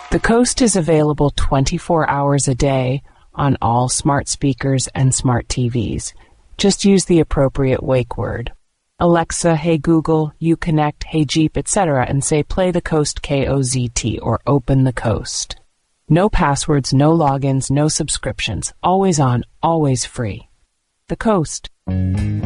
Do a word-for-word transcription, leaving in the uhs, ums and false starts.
The Coast is available twenty-four hours a day on all smart speakers and smart T Vs. Just use the appropriate wake word. Alexa, Hey Google, Uconnect, Hey Jeep, et cetera, and say play the Coast K O Z T or open the Coast. No passwords, no logins, no subscriptions. Always on, always free. The Coast.